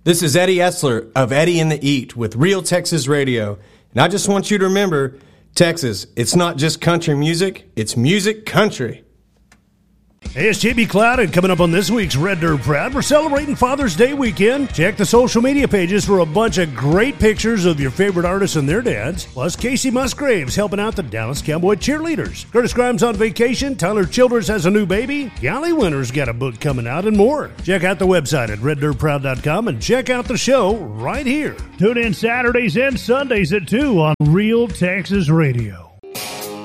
This is Eddie Essler of Eddie and the Eat with Real Texas Radio. And I just want you to remember, Texas, it's not just country music, it's music country. Hey, it's JB Cloud, and coming up on this week's Red Dirt Proud, we're celebrating Father's Day weekend. Check the social media pages for a bunch of great pictures of your favorite artists and their dads. Plus, Casey Musgraves helping out the Dallas Cowboy cheerleaders. Curtis Grimes on vacation. Tyler Childers has a new baby. Gally Winter's got a book coming out and more. Check out the website at reddirtproud.com and check out the show right here. Tune in Saturdays and Sundays at 2 on Real Texas Radio.